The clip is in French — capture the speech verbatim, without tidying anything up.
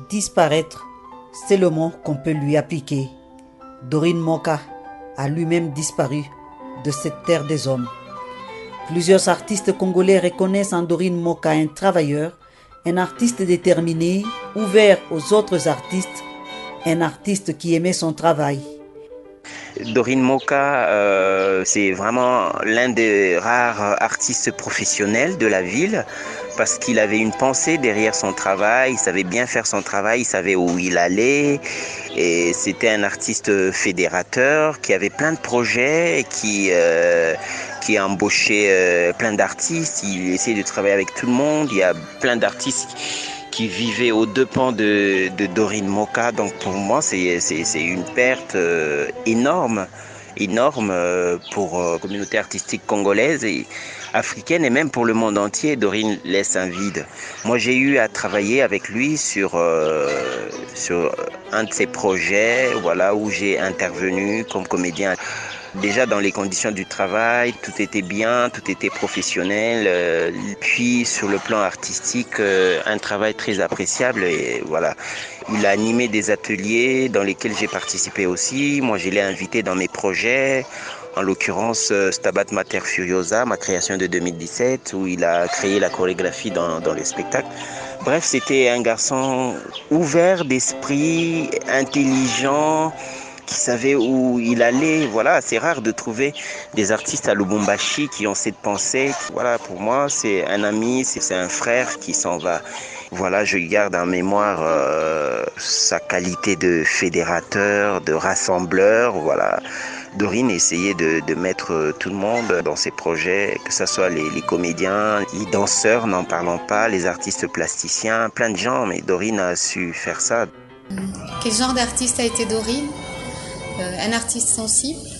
Disparaître, c'est le mot qu'on peut lui appliquer. Dorine Moka a lui-même disparu de cette terre des hommes. Plusieurs artistes congolais reconnaissent en Dorine Moka un travailleur, un artiste déterminé, ouvert aux autres artistes, un artiste qui aimait son travail. Dorine Moka, euh, c'est vraiment l'un des rares artistes professionnels de la ville parce qu'il avait une pensée derrière son travail, il savait bien faire son travail, il savait où il allait et c'était un artiste fédérateur qui avait plein de projets et qui, euh, qui a embauché euh, plein d'artistes, il essayait de travailler avec tout le monde, il y a plein d'artistes qui vivait aux deux pans de, de Dorine Moka. Donc pour moi, c'est, c'est, c'est une perte euh, énorme, énorme euh, pour la euh, communauté artistique congolaise et africaine et même pour le monde entier. Dorine laisse un vide. Moi, j'ai eu à travailler avec lui sur, euh, sur un de ses projets, voilà, où j'ai intervenu comme comédien. Déjà dans les conditions du travail, tout était bien, tout était professionnel. Euh, puis sur le plan artistique, euh, un travail très appréciable. Et voilà, il a animé des ateliers dans lesquels j'ai participé aussi. Moi, je l'ai invité dans mes projets. En l'occurrence, Stabat Mater Furiosa, ma création de deux mille dix-sept, où il a créé la chorégraphie dans, dans le spectacle. Bref, c'était un garçon ouvert d'esprit, intelligent, qui savait où il allait. Voilà, c'est rare de trouver des artistes à Lubumbashi qui ont cette pensée. Voilà, pour moi, c'est un ami, c'est un frère qui s'en va. Voilà, je garde en mémoire euh, sa qualité de fédérateur, de rassembleur. Voilà, Dorine essayait de, de mettre tout le monde dans ses projets, que ce soit les, les comédiens, les danseurs, n'en parlons pas, les artistes plasticiens, plein de gens, mais Dorine a su faire ça. Quel genre d'artiste a été Dorine ? Euh, un artiste sensible,